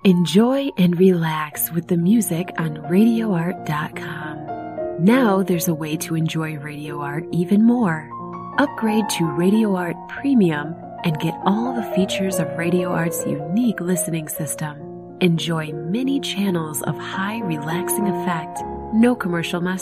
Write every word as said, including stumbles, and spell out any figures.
Enjoy and relax with the music on radio art dot com. Now there's a way to enjoy Radio Art even more. Upgrade to Radio Art Premium and get all the features of Radio Art's unique listening system. Enjoy many channels of high relaxing effect, no commercial messages.